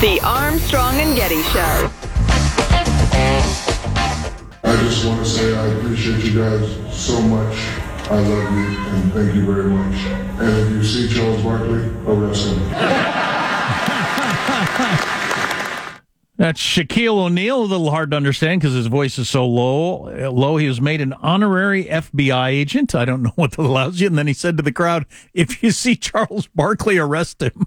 The Armstrong and Getty Show. I just want to say I appreciate you guys so much. I love you and thank you very much. And if you see Charles Barkley, arrest him. That's Shaquille O'Neal, a little hard to understand because his voice is so low. He was made an honorary FBI agent. I don't know what that allows you. And then he said to the crowd, if you see Charles Barkley, arrest him.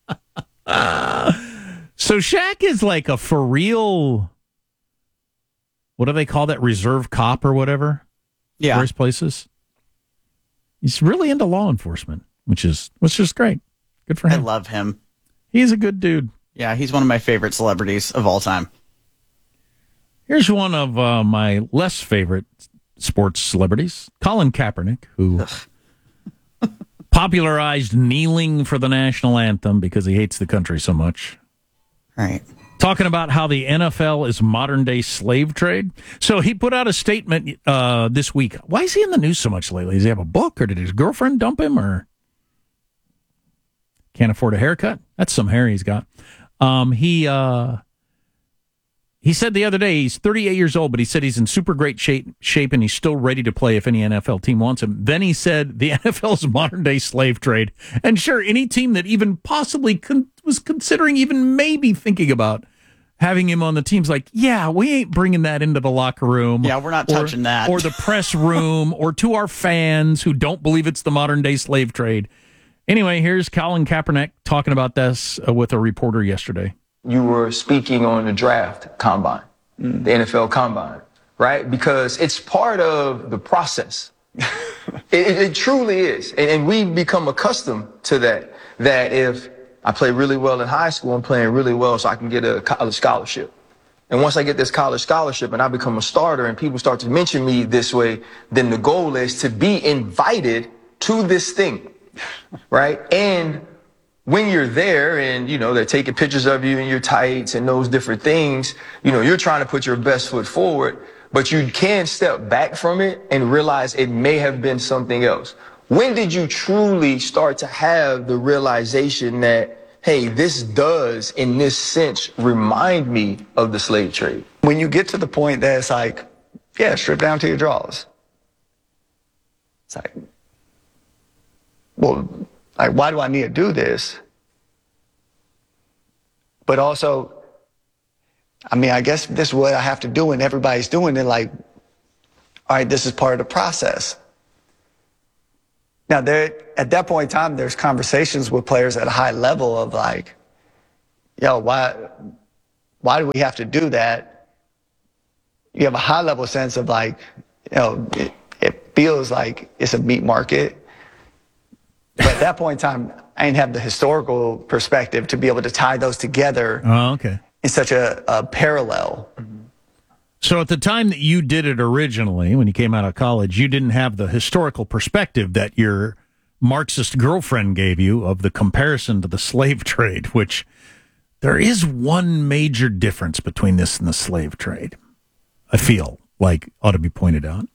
So Shaq is like a for real, what do they call that, reserve cop or whatever? Yeah. Various places. He's really into law enforcement, which is great. Good for him. I love him. He's a good dude. Yeah, he's one of my favorite celebrities of all time. Here's one of my less favorite sports celebrities, Colin Kaepernick, who popularized kneeling for the national anthem because he hates the country so much. Right. Talking about how the NFL is modern-day slave trade. So he put out a statement this week. Why is he in the news so much lately? Does he have a book, or did his girlfriend dump him, or can't afford a haircut? That's some hair he's got. He said the other day he's 38 years old, but he said he's in super great shape and he's still ready to play if any NFL team wants him. Then he said the NFL is modern-day slave trade. And sure, any team that even possibly was considering, even maybe thinking about having him on the team's like, yeah, we ain't bringing that into the locker room. Yeah, we're not touching that. Or the press room, or to our fans who don't believe it's the modern-day slave trade. Anyway, here's Colin Kaepernick talking about this with a reporter yesterday. You were speaking on the draft combine, the NFL combine, right? Because it's part of the process. It truly is. And we've become accustomed to that if I play really well in high school, I'm playing really well so I can get a college scholarship. And once I get this college scholarship and I become a starter and people start to mention me this way, then the goal is to be invited to this thing, right? And when you're there and, they're taking pictures of you in your tights and those different things, you're trying to put your best foot forward, but you can step back from it and realize it may have been something else. When did you truly start to have the realization that, hey, this does, in this sense, remind me of the slave trade? When you get to the point that it's like, yeah, strip down to your drawers. It's like, well, why do I need to do this? But also, I guess this is what I have to do, and everybody's doing it. Like, all right, this is part of the process. Now, at that point in time, there's conversations with players at a high level of like, why do we have to do that? You have a high level sense of like, it feels like it's a meat market. But at that point in time, I didn't have the historical perspective to be able to tie those together in such a parallel. So at the time that you did it originally, when you came out of college, you didn't have the historical perspective that your Marxist girlfriend gave you of the comparison to the slave trade, which there is one major difference between this and the slave trade, I feel like ought to be pointed out.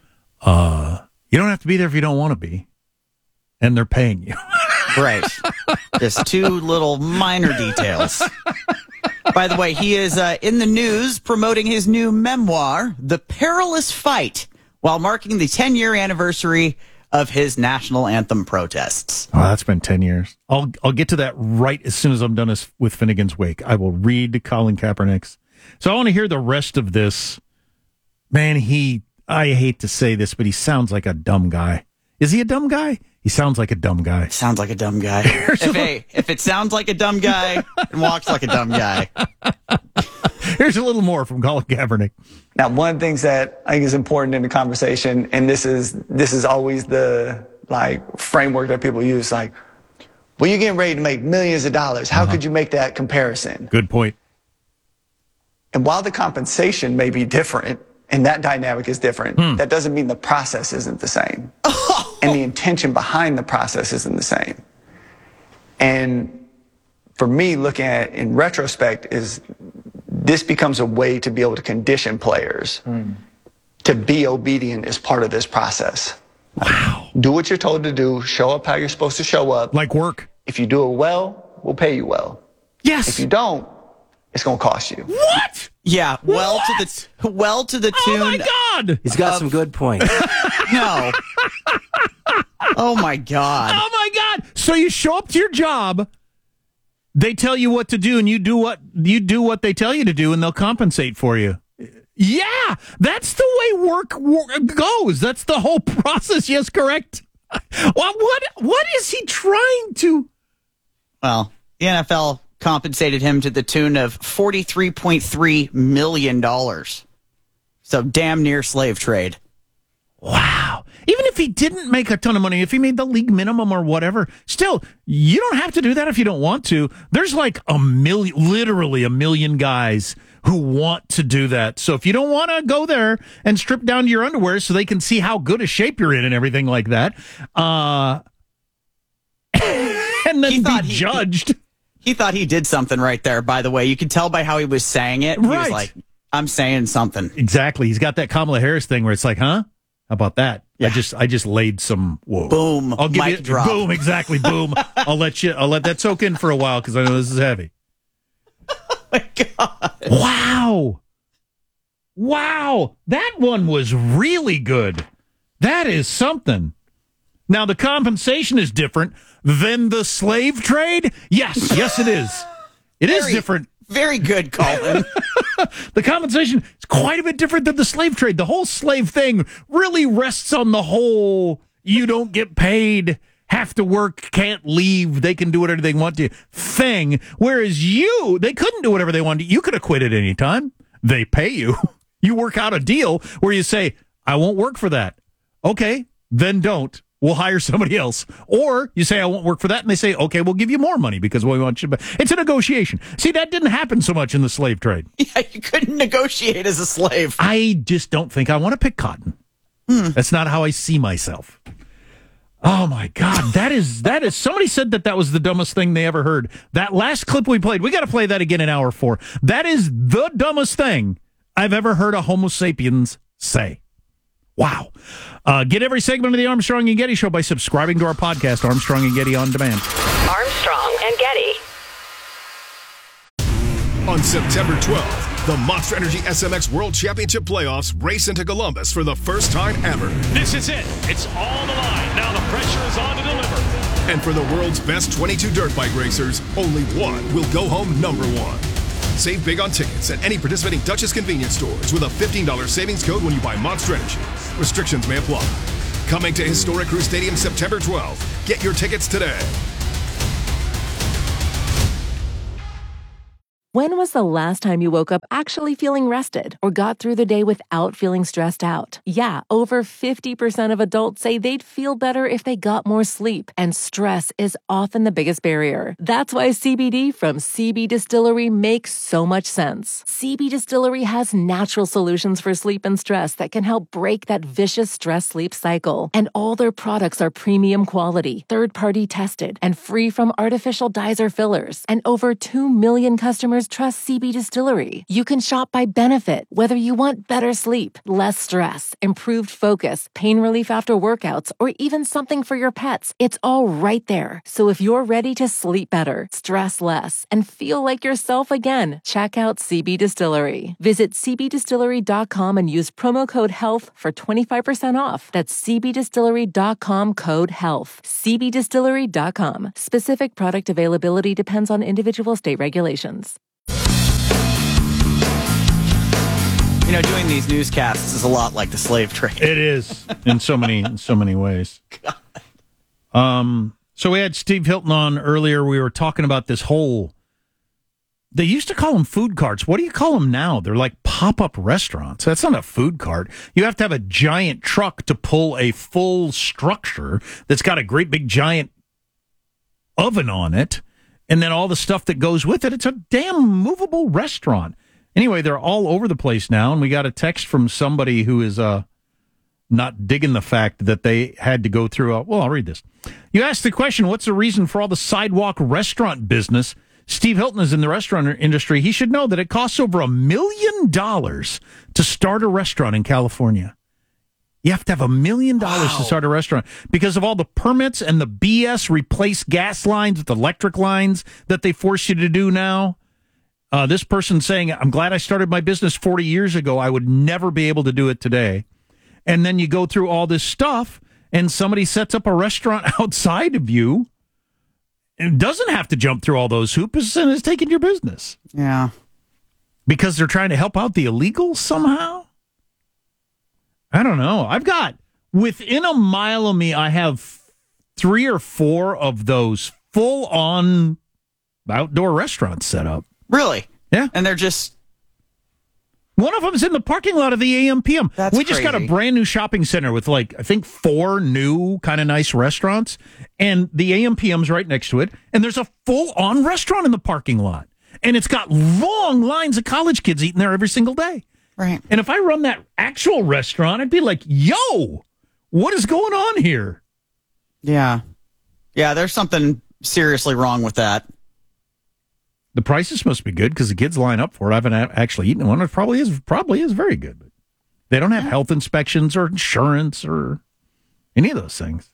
You don't have to be there if you don't want to be. And they're paying you. Right. Just two little minor details. By the way, he is in the news promoting his new memoir, The Perilous Fight, while marking the 10-year anniversary of his national anthem protests. Oh, that's been 10 years. I'll get to that right as soon as I'm done with Finnegan's Wake. I will read Colin Kaepernick's. So I want to hear the rest of this. Man, I hate to say this, but he sounds like a dumb guy. Is he a dumb guy? He sounds like a dumb guy. Sounds like a dumb guy. If it sounds like a dumb guy and walks like a dumb guy. Here's a little more from Colin Kaepernick. Now, one of the things that I think is important in the conversation, and this is always the framework that people use, well, you're getting ready to make millions of dollars. How could you make that comparison? Good point. And while the compensation may be different, and that dynamic is different, that doesn't mean the process isn't the same. And the intention behind the process isn't the same. And for me, looking at it in retrospect, is this becomes a way to be able to condition players to be obedient as part of this process. Wow. Do what you're told to do. Show up how you're supposed to show up. Like work. If you do it well, we'll pay you well. Yes. If you don't, it's going to cost you. What? Yeah, well to the tune. Oh, my God. He's got some good points. No. Oh, my God. Oh, my God. So you show up to your job, they tell you what to do, and you do what they tell you to do, and they'll compensate for you. Yeah, that's the way work goes. That's the whole process. Yes, correct. What is he trying to? Well, the NFL compensated him to the tune of $43.3 million. So damn near slave trade. Wow. Even if he didn't make a ton of money, if he made the league minimum or whatever, still, you don't have to do that if you don't want to. There's like literally a million guys who want to do that. So if you don't want to go there and strip down to your underwear so they can see how good a shape you're in and everything like that, and then be judged. He thought he did something right there, by the way. You could tell by how he was saying it. He was like, I'm saying something. Exactly. He's got that Kamala Harris thing where it's like, huh? How about that? Yeah. I just laid some whoa. Boom. I'll give mic you drop. boom, exactly. Boom. I'll let that soak in for a while because I know this is heavy. Oh my God. Wow. That one was really good. That is something. Now the compensation is different than the slave trade. Yes, it is. It is different. Very good, Colin. The compensation is quite a bit different than the slave trade. The whole slave thing really rests on the whole you don't get paid, have to work, can't leave, they can do whatever they want to thing. Whereas they couldn't do whatever they wanted. You could have quit at any time. They pay you. You work out a deal where you say, I won't work for that. Okay, then don't. We'll hire somebody else. Or you say, I won't work for that. And they say, okay, we'll give you more money because we want you. It's a negotiation. See, that didn't happen so much in the slave trade. Yeah, you couldn't negotiate as a slave. I just don't think I want to pick cotton. That's not how I see myself. Oh, my God. That is. Somebody said that was the dumbest thing they ever heard. That last clip we played, we got to play that again in hour 4. That is the dumbest thing I've ever heard a Homo sapiens say. Wow. Get every segment of the Armstrong and Getty Show by subscribing to our podcast, Armstrong and Getty On Demand. Armstrong and Getty. On September 12th, the Monster Energy SMX World Championship Playoffs race into Columbus for the first time ever. This is it. It's all the line. Now the pressure is on to deliver. And for the world's best 22 dirt bike racers, only one will go home number one. Save big on tickets at any participating Duchess convenience stores with a $15 savings code when you buy Monster Energy. Restrictions may apply. Coming to Historic Crew Stadium September 12th. Get your tickets today. When was the last time you woke up actually feeling rested or got through the day without feeling stressed out? Yeah, over 50% of adults say they'd feel better if they got more sleep, and stress is often the biggest barrier. That's why CBD from CB Distillery makes so much sense. CB Distillery has natural solutions for sleep and stress that can help break that vicious stress-sleep cycle. And all their products are premium quality, third-party tested, and free from artificial dyes or fillers. And over 2 million customers trust CB Distillery. You can shop by benefit, whether you want better sleep, less stress, improved focus, pain relief after workouts, or even something for your pets. It's all right there. So if you're ready to sleep better, stress less, and feel like yourself again, check out CB Distillery. Visit cbdistillery.com and use promo code HEALTH for 25% off. That's cbdistillery.com code HEALTH. cbdistillery.com. Specific product availability depends on individual state regulations. You know, doing these newscasts is a lot like the slave trade. It is in so many ways. So we had Steve Hilton on earlier. We were talking about this whole. They used to call them food carts. What do you call them now? They're like pop-up restaurants. That's not a food cart. You have to have a giant truck to pull a full structure that's got a great big giant oven on it, and then all the stuff that goes with it. It's a damn movable restaurant. Anyway, they're all over the place now, and we got a text from somebody who is not digging the fact that they had to go through well, I'll read this. You asked the question, what's the reason for all the sidewalk restaurant business? Steve Hilton is in the restaurant industry. He should know that it costs over $1 million to start a restaurant in California. You have to have $1 million to start a restaurant because of all the permits and the BS replace gas lines with electric lines that they force you to do now. This person saying, I'm glad I started my business 40 years ago. I would never be able to do it today. And then you go through all this stuff, and somebody sets up a restaurant outside of you and doesn't have to jump through all those hoops and is taking your business. Yeah. Because they're trying to help out the illegals somehow? I don't know. I've got, within a mile of me, I have 3 or 4 of those full-on outdoor restaurants set up. Really? Yeah. And they're just... One of them's in the parking lot of the AM/PM. That's We just got a crazy. brand new shopping center with, like, I think 4 new kind of nice restaurants, and the AM/PM's right next to it, and there's a full-on restaurant in the parking lot. And it's got long lines of college kids eating there every single day. Right. And if I run that actual restaurant, I'd be like, yo, what is going on here? Yeah. Yeah, there's something seriously wrong with that. The prices must be good because the kids line up for it. I haven't actually eaten one. It probably is very good. But they don't have health inspections or insurance or any of those things.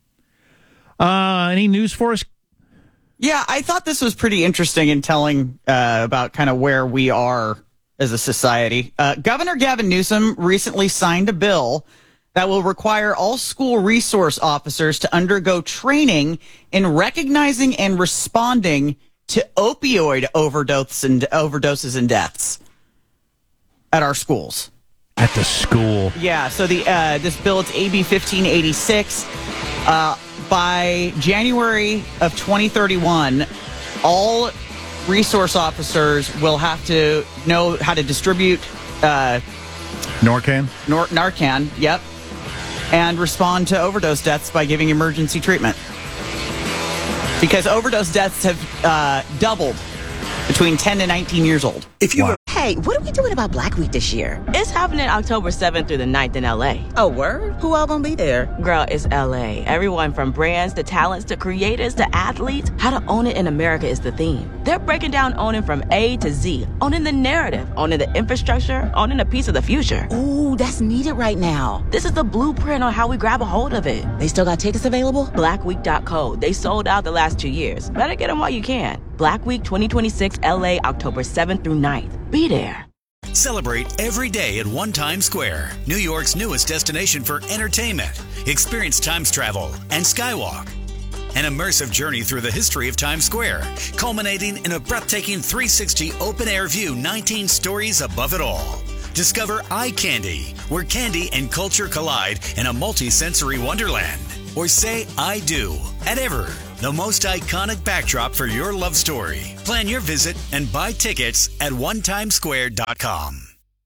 Any news for us? Yeah, I thought this was pretty interesting in telling about kind of where we are as a society. Governor Gavin Newsom recently signed a bill that will require all school resource officers to undergo training in recognizing and responding to opioid overdoses and deaths at our schools. At the school. Yeah, so this bill, it's AB 1586. By January of 2031, all resource officers will have to know how to distribute Narcan? Narcan, yep, and respond to overdose deaths by giving emergency treatment. Because overdose deaths have doubled between 10 and 19 years old. Hey, what are we doing about Black Week this year? It's happening October 7th through the 9th in LA. Oh, word? Who all gonna be there? Girl, it's LA. Everyone from brands to talents to creators to athletes. How to own it in America is the theme. They're breaking down owning from A to Z. Owning the narrative, owning the infrastructure, owning a piece of the future. Ooh, that's needed right now. This is the blueprint on how we grab a hold of it. They still got tickets available? Blackweek.co. They sold out the last 2 years. Better get them while you can. Black Week 2026 LA, October 7th through 9th. Be there. Celebrate every day at One Times Square, New York's newest destination for entertainment. Experience Times Travel and Skywalk. An immersive journey through the history of Times Square, culminating in a breathtaking 360 open-air view 19 stories above it all. Discover Eye Candy, where candy and culture collide in a multi-sensory wonderland. Or say I do at Ever, the most iconic backdrop for your love story. Plan your visit and buy tickets at onetimesquare.com.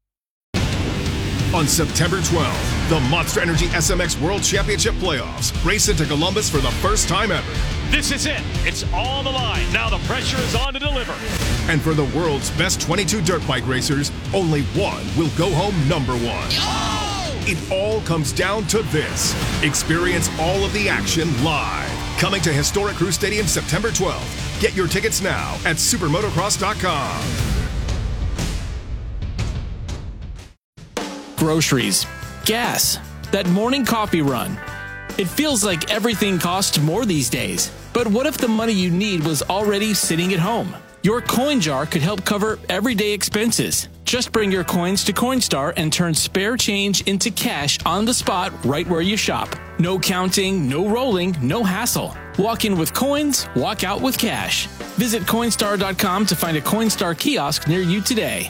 On September 12th, the Monster Energy SMX World Championship Playoffs race into Columbus for the first time ever. This is it. It's on the line. Now the pressure is on to deliver. And for the world's best 22 dirt bike racers, only one will go home number one. It all comes down to this. Experience all of the action live. Coming to Historic Crew Stadium September 12th. Get your tickets now at supermotocross.com. Groceries, gas, that morning coffee run. It feels like everything costs more these days. But what if the money you need was already sitting at home? Your coin jar could help cover everyday expenses. Just bring your coins to Coinstar and turn spare change into cash on the spot right where you shop. No counting, no rolling, no hassle. Walk in with coins, walk out with cash. Visit Coinstar.com to find a Coinstar kiosk near you today.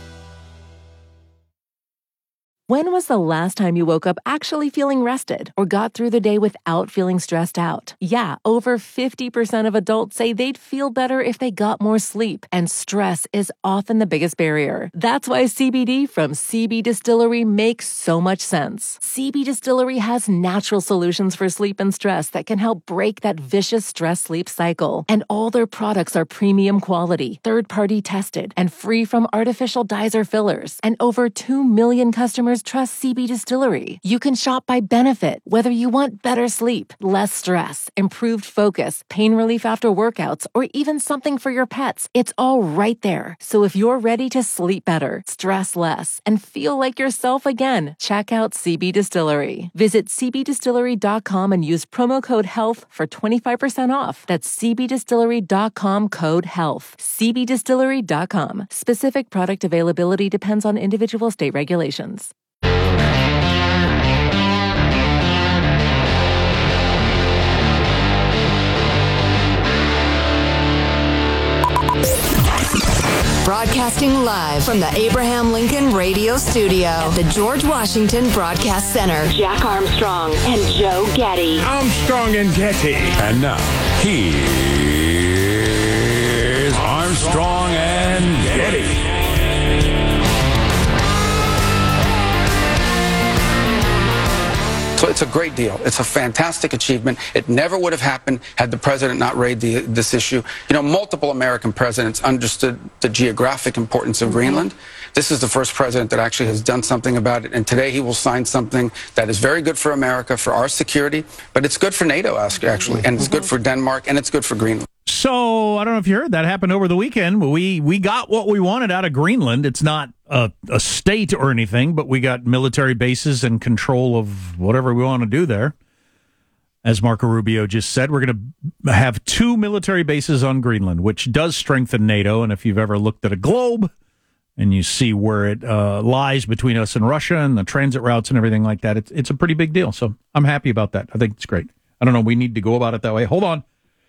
When was the last time you woke up actually feeling rested or got through the day without feeling stressed out? Yeah, over 50% of adults say they'd feel better if they got more sleep, and stress is often the biggest barrier. That's why CBD from CB Distillery makes so much sense. CB Distillery has natural solutions for sleep and stress that can help break that vicious stress-sleep cycle. And all their products are premium quality, third-party tested, and free from artificial dyes or fillers. And over 2 million customers customers trust CB Distillery. You can shop by benefit, whether you want better sleep, less stress, improved focus, pain relief after workouts, or even something for your pets. It's all right there. So if you're ready to sleep better, stress less, and feel like yourself again, check out CB Distillery. Visit cbdistillery.com and use promo code HEALTH for 25% off. That's cbdistillery.com, code HEALTH. cbdistillery.com. Specific product availability depends on individual state regulations. Broadcasting live from the Abraham Lincoln Radio Studio at the George Washington Broadcast Center. Jack Armstrong and Joe Getty. Armstrong and Getty. And now, here's Armstrong and Getty. So it's a great deal. It's a fantastic achievement. It never would have happened had the president not raised this issue. You know, multiple American presidents understood the geographic importance of Greenland. This is the first president that actually has done something about it. And today he will sign something that is very good for America, for our security, but it's good for NATO, actually, and it's good for Denmark, and it's good for Greenland. So, I don't know if you heard, that happened over the weekend. We got what we wanted out of Greenland. It's not a state or anything, but we got military bases and control of whatever we want to do there. As Marco Rubio just said, we're going to have 2 military bases on Greenland, which does strengthen NATO. And if you've ever looked at a globe and you see where it lies between us and Russia and the transit routes and everything like that, it's a pretty big deal. So I'm happy about that. I think it's great. I don't know. We need to go about it that way. Hold on.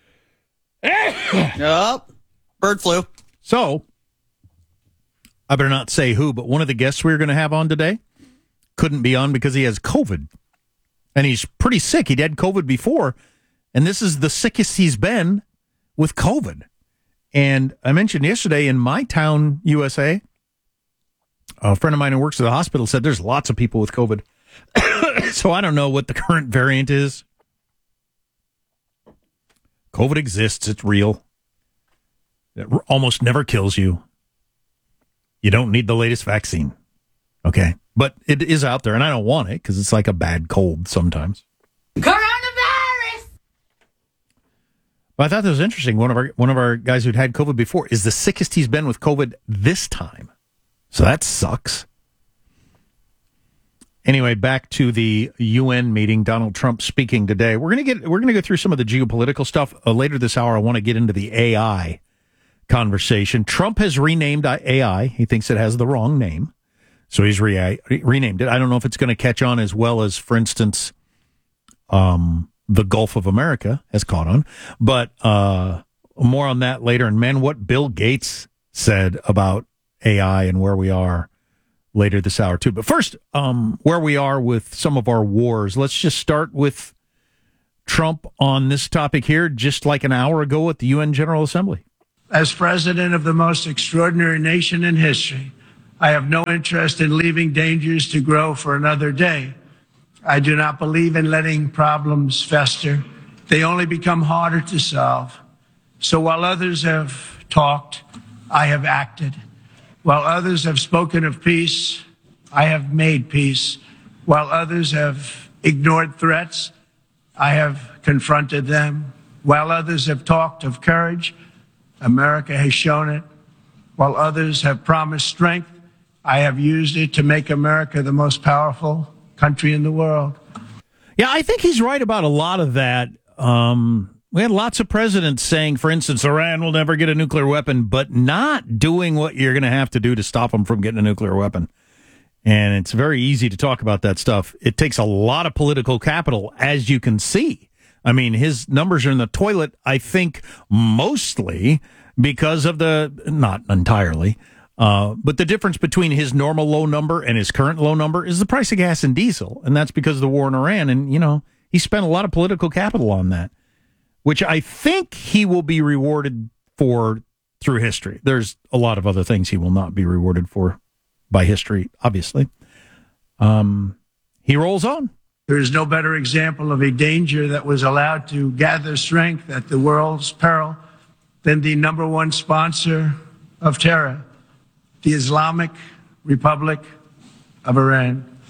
Yup. Bird flu. So, I better not say who, but one of the guests we were going to have on today couldn't be on because he has COVID. And he's pretty sick. He'd had COVID before, and this is the sickest he's been with COVID. And I mentioned yesterday in my town, USA, a friend of mine who works at the hospital said there's lots of people with COVID. So I don't know what the current variant is. COVID exists. It's real. It almost never kills you. You don't need the latest vaccine. Okay? But it is out there, and I don't want it because it's like a bad cold sometimes. Coronavirus! But I thought that was interesting. One of our guys who'd had COVID before is the sickest he's been with COVID this time. So that sucks. Anyway, back to the UN meeting. Donald Trump speaking today. We're gonna go through some of the geopolitical stuff later this hour. I want to get into the AI conversation. Trump has renamed AI. He thinks it has the wrong name, so he's renamed it. I don't know if it's going to catch on as well as, for instance, the Gulf of America has caught on. But more on that later. And man, what Bill Gates said about AI and where we are later this hour, too. But first, where we are with some of our wars. Let's just start with Trump on this topic here, just like an hour ago at the UN General Assembly. As president of the most extraordinary nation in history, I have no interest in leaving dangers to grow for another day. I do not believe in letting problems fester. They only become harder to solve. So while others have talked, I have acted. While others have spoken of peace, I have made peace. While others have ignored threats, I have confronted them. While others have talked of courage, America has shown it. While others have promised strength, I have used it to make America the most powerful country in the world. Yeah, I think he's right about a lot of that. We had lots of presidents saying, for instance, Iran will never get a nuclear weapon, but not doing what you're going to have to do to stop them from getting a nuclear weapon. And it's very easy to talk about that stuff. It takes a lot of political capital, as you can see. I mean, his numbers are in the toilet, I think, mostly because of not entirely, but the difference between his normal low number and his current low number is the price of gas and diesel. And that's because of the war in Iran. And, you know, he spent a lot of political capital on that, which I think he will be rewarded for through history. There's a lot of other things he will not be rewarded for by history, obviously. He rolls on. There is no better example of a danger that was allowed to gather strength at the world's peril than the number one sponsor of terror, the Islamic Republic of Iran.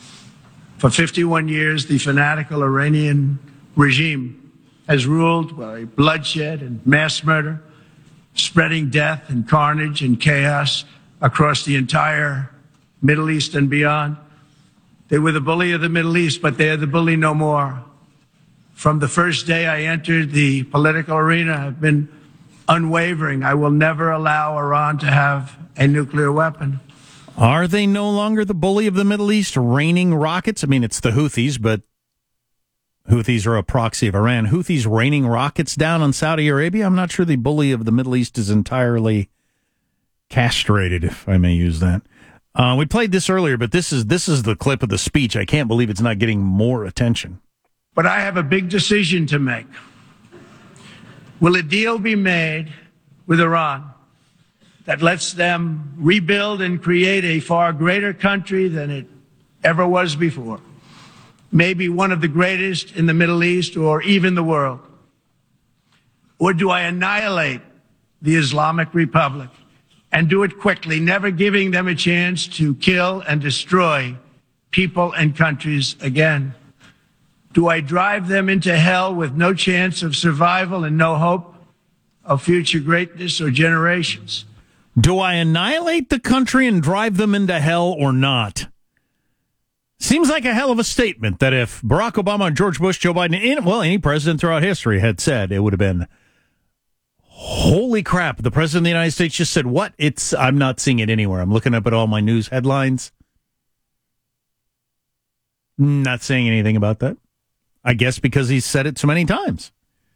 For 51 years, the fanatical Iranian regime has ruled by bloodshed and mass murder, spreading death and carnage and chaos across the entire Middle East and beyond. They were the bully of the Middle East, but they are the bully no more. From the first day I entered the political arena, I've been unwavering. I will never allow Iran to have a nuclear weapon. Are they no longer the bully of the Middle East, raining rockets? I mean, it's the Houthis, but Houthis are a proxy of Iran. Houthis raining rockets down on Saudi Arabia? I'm not sure the bully of the Middle East is entirely castrated, if I may use that. We played this earlier, but this is the clip of the speech. I can't believe it's not getting more attention. But I have a big decision to make. Will a deal be made with Iran that lets them rebuild and create a far greater country than it ever was before? Maybe one of the greatest in the Middle East or even the world? Or do I annihilate the Islamic Republic and do it quickly, never giving them a chance to kill and destroy people and countries again? Do I drive them into hell with no chance of survival and no hope of future greatness or generations? Do I annihilate the country and drive them into hell or not? Seems like a hell of a statement that if Barack Obama, George Bush, Joe Biden, any president throughout history had said, it would have been, holy crap, the president of the United States just said, what? I'm not seeing it anywhere. I'm looking up at all my news headlines. Not saying anything about that. I guess because he's said it so many times.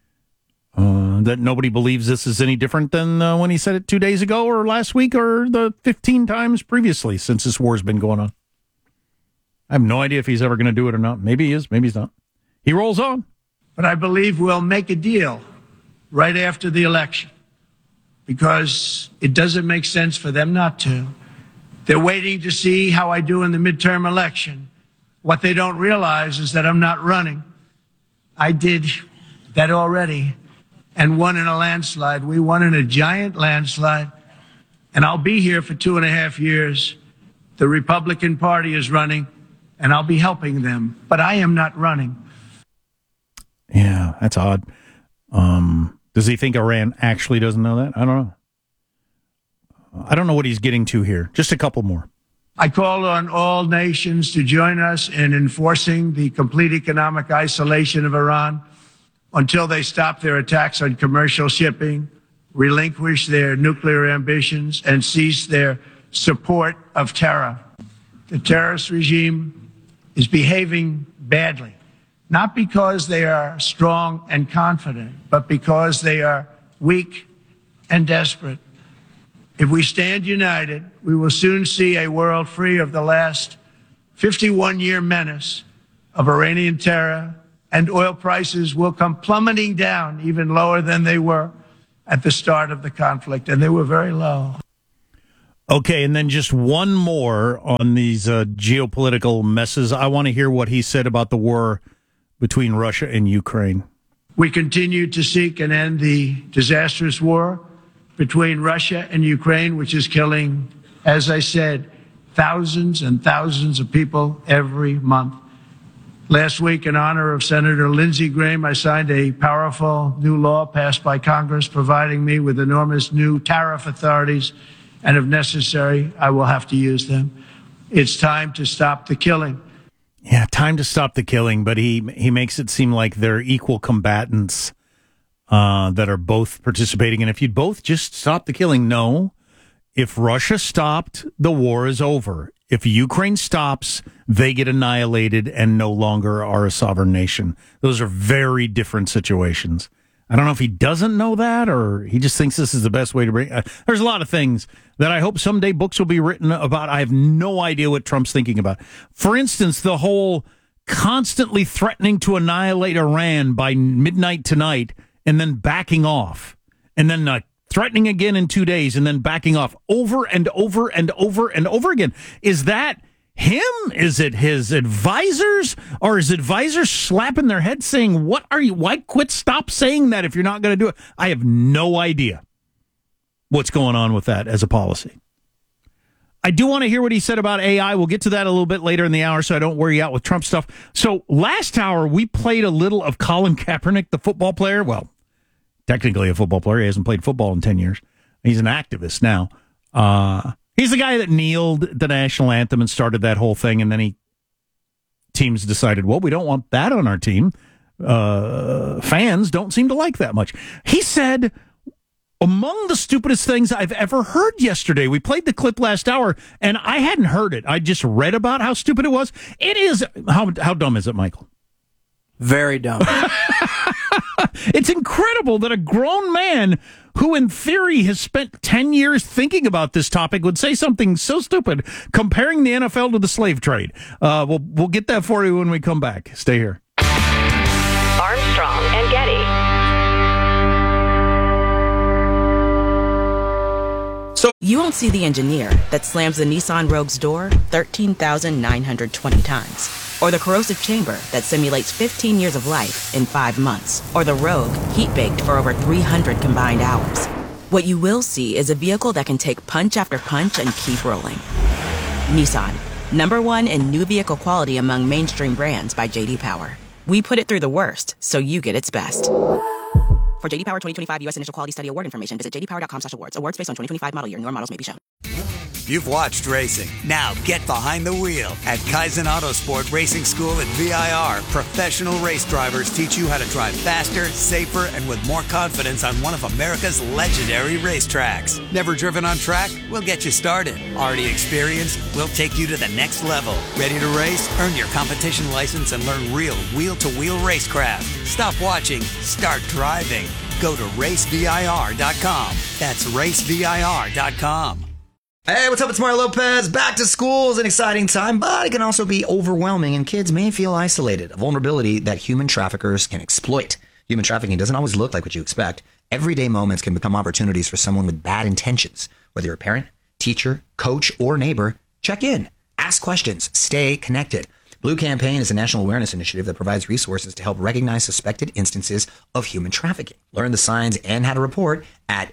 That nobody believes this is any different than when he said it 2 days ago or last week or the 15 times previously since this war's been going on. I have no idea if he's ever going to do it or not. Maybe he is, maybe he's not. He rolls on. But I believe we'll make a deal right after the election because it doesn't make sense for them not to. They're waiting to see how I do in the midterm election. What they don't realize is that I'm not running. I did that already and won in a landslide. We won in a giant landslide, and I'll be here for 2.5 years. The Republican Party is running, and I'll be helping them, but I am not running. Yeah, that's odd. Does he think Iran actually doesn't know that? I don't know. I don't know what he's getting to here. Just a couple more. I call on all nations to join us in enforcing the complete economic isolation of Iran until they stop their attacks on commercial shipping, relinquish their nuclear ambitions, and cease their support of terror. The terrorist regime is behaving badly, not because they are strong and confident, but because they are weak and desperate. If we stand united, we will soon see a world free of the last 51-year menace of Iranian terror, and oil prices will come plummeting down even lower than they were at the start of the conflict, and they were very low. Okay, and then just one more on these geopolitical messes. I want to hear what he said about the war between Russia and Ukraine. We continue to seek and end the disastrous war between Russia and Ukraine, which is killing, as I said, thousands and thousands of people every month. Last week, in honor of Senator Lindsey Graham, I signed a powerful new law passed by Congress providing me with enormous new tariff authorities, and if necessary, I will have to use them. It's time to stop the killing. Yeah, time to stop the killing, but he makes it seem like they're equal combatants that are both participating. And if you'd both just stop the killing, no. If Russia stopped, the war is over. If Ukraine stops, they get annihilated and no longer are a sovereign nation. Those are very different situations. I don't know if he doesn't know that or he just thinks this is the best way to bring... there's a lot of things that I hope someday books will be written about. I have no idea what Trump's thinking about. For instance, the whole constantly threatening to annihilate Iran by midnight tonight and then backing off, and then threatening again in 2 days and then backing off over and over and over and over again. Is that him? Is it his advisors? Or is advisors slapping their head saying, what are you? Why stop saying that if you're not going to do it? I have no idea what's going on with that as a policy. I do want to hear what he said about AI. We'll get to that a little bit later in the hour, so I don't wear you out with Trump stuff. So last hour, we played a little of Colin Kaepernick, the football player. Well, technically a football player. He hasn't played football in 10 years. He's an activist now. He's the guy that kneeled the national anthem and started that whole thing, and then teams decided, well, we don't want that on our team. Fans don't seem to like that much. He said, among the stupidest things I've ever heard yesterday. We played the clip last hour, and I hadn't heard it. I just read about how stupid it was. It is. How dumb is it, Michael? Very dumb. It's incredible that a grown man who, in theory, has spent 10 years thinking about this topic would say something so stupid, comparing the NFL to the slave trade. We'll get that for you when we come back. Stay here. Armstrong and Getty. So you won't see the engineer that slams the Nissan Rogue's door 13,920 times. Or the corrosive chamber that simulates 15 years of life in 5 months. Or the Rogue heat-baked for over 300 combined hours. What you will see is a vehicle that can take punch after punch and keep rolling. Nissan, #1 in new vehicle quality among mainstream brands by J.D. Power. We put it through the worst, so you get its best. For J.D. Power 2025 U.S. Initial Quality Study Award information, visit jdpower.com/awards. Awards based on 2025 model year. Newer models may be shown. You've watched racing. Now get behind the wheel. At Kaizen Autosport Racing School at VIR, professional race drivers teach you how to drive faster, safer, and with more confidence on one of America's legendary racetracks. Never driven on track? We'll get you started. Already experienced? We'll take you to the next level. Ready to race? Earn your competition license and learn real wheel-to-wheel racecraft. Stop watching. Start driving. Go to racevir.com. That's racevir.com. Hey, what's up? It's Mario Lopez. Back to school is an exciting time, but it can also be overwhelming, and kids may feel isolated, a vulnerability that human traffickers can exploit. Human trafficking doesn't always look like what you expect. Everyday moments can become opportunities for someone with bad intentions. Whether you're a parent, teacher, coach, or neighbor, check in, ask questions, stay connected. Blue Campaign is a national awareness initiative that provides resources to help recognize suspected instances of human trafficking. Learn the signs and how to report at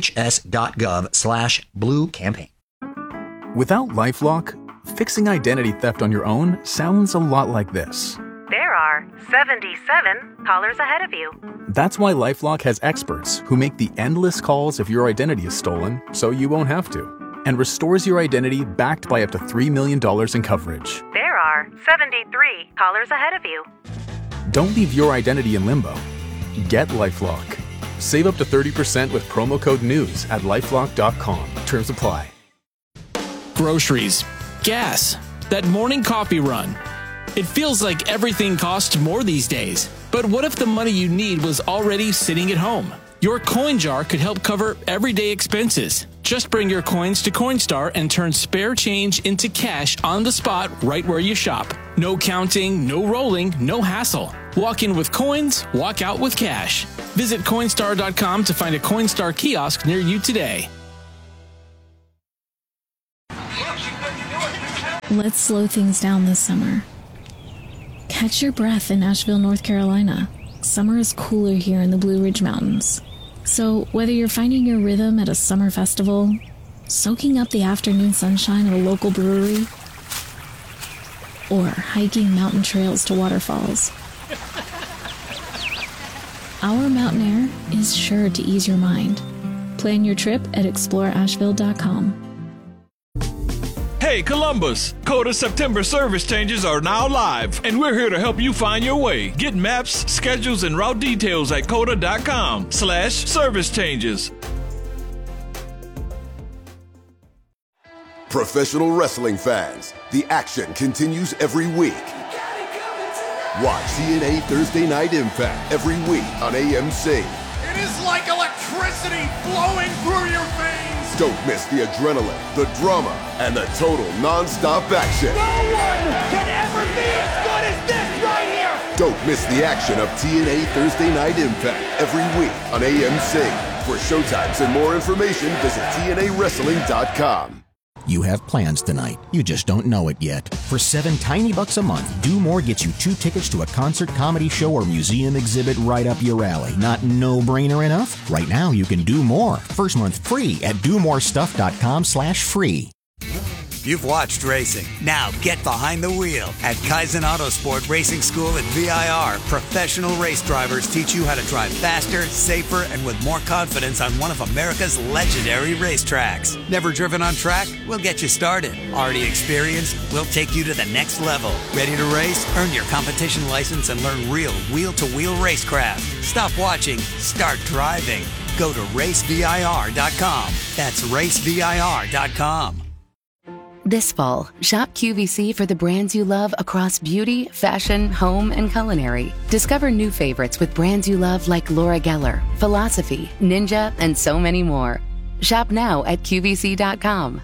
dhs.gov/Blue Campaign. Without LifeLock, fixing identity theft on your own sounds a lot like this. There are 77 callers ahead of you. That's why LifeLock has experts who make the endless calls if your identity is stolen so you won't have to, and restores your identity backed by up to $3 million in coverage. There are 73 callers ahead of you. Don't leave your identity in limbo. Get LifeLock. Save up to 30% with promo code NEWS at LifeLock.com. Terms apply. Groceries, gas, that morning coffee run. It feels like everything costs more these days. But what if the money you need was already sitting at home? Your coin jar could help cover everyday expenses. Just bring your coins to Coinstar and turn spare change into cash on the spot right where you shop. No counting, no rolling, no hassle. Walk in with coins, walk out with cash. Visit Coinstar.com to find a Coinstar kiosk near you today. Let's slow things down this summer. Catch your breath in Asheville, North Carolina. Summer is cooler here in the Blue Ridge Mountains. So whether you're finding your rhythm at a summer festival, soaking up the afternoon sunshine at a local brewery, or hiking mountain trails to waterfalls, our mountain air is sure to ease your mind. Plan your trip at exploreasheville.com. Hey Columbus, Coda September service changes are now live, and we're here to help you find your way. Get maps, schedules, and route details at coda.com/service changes. Professional wrestling fans, the action continues every week. Watch TNA Thursday Night Impact every week on AMC. It is like electricity flowing through your veins. Don't miss the adrenaline, the drama, and the total non-stop action. No one can ever be as good as this right here. Don't miss the action of TNA Thursday Night Impact every week on AMC. For showtimes and more information, visit TNAWrestling.com. You have plans tonight. You just don't know it yet. For $7 tiny bucks a month, Do More gets you 2 tickets to a concert, comedy show, or museum exhibit right up your alley. Not no-brainer enough? Right now, you can do more. First month free at domorestuff.com/free. You've watched racing. Now get behind the wheel. At Kaizen Autosport Racing School at VIR, professional race drivers teach you how to drive faster, safer, and with more confidence on one of America's legendary racetracks. Never driven on track? We'll get you started. Already experienced? We'll take you to the next level. Ready to race? Earn your competition license and learn real wheel-to-wheel racecraft. Stop watching. Start driving. Go to racevir.com. That's racevir.com. This fall, shop QVC for the brands you love across beauty, fashion, home, and culinary. Discover new favorites with brands you love like Laura Geller, Philosophy, Ninja, and so many more. Shop now at QVC.com.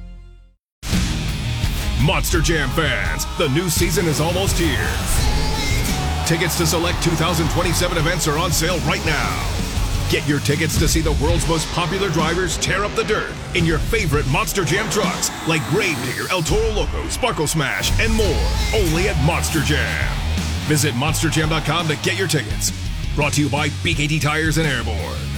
Monster Jam fans, the new season is almost here. Tickets to select 2027 events are on sale right now. Get your tickets to see the world's most popular drivers tear up the dirt in your favorite Monster Jam trucks like Gravedigger, El Toro Loco, Sparkle Smash, and more. Only at Monster Jam. Visit monsterjam.com to get your tickets. Brought to you by BKT Tires and Airborne.